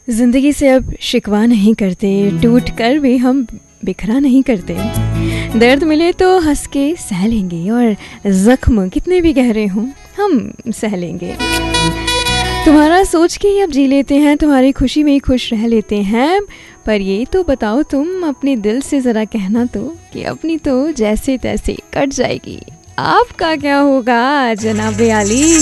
जिंदगी से अब शिकवा नहीं करते, टूट कर भी हम बिखरा नहीं करते। दर्द मिले तो हंस के सह लेंगे और जख्म कितने भी गहरे हों हम सह लेंगे। तुम्हारा सोच के ही अब जी लेते हैं, तुम्हारी खुशी में ही खुश रह लेते हैं। पर ये तो बताओ तुम अपने दिल से ज़रा कहना तो कि अपनी तो जैसे तैसे कट जाएगी, आपका क्या होगा जनाब आली।